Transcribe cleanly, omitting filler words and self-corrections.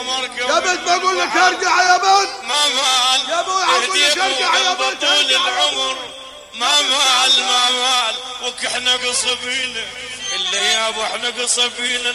مركب يا بنت بقول لك ارجع يا بنت. ما مال يا ابو اقول لك ارجع يا بنت. طول العمر ما مال وكحنا قصبيله اللي يا ابو احنا قصبيله